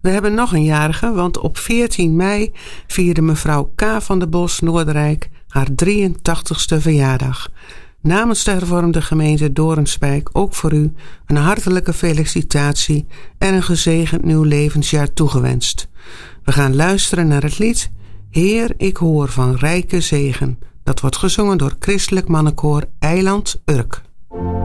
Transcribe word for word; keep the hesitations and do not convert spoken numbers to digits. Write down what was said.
We hebben nog een jarige, want op veertien mei vierde mevrouw K. van der Bos Noordrijk haar drieëntachtigste verjaardag. Namens de hervormde gemeente Doornspijk ook voor u een hartelijke felicitatie en een gezegend nieuw levensjaar toegewenst. We gaan luisteren naar het lied Heer, ik hoor van rijke zegen. Dat wordt gezongen door Christelijk Mannenkoor Eiland Urk.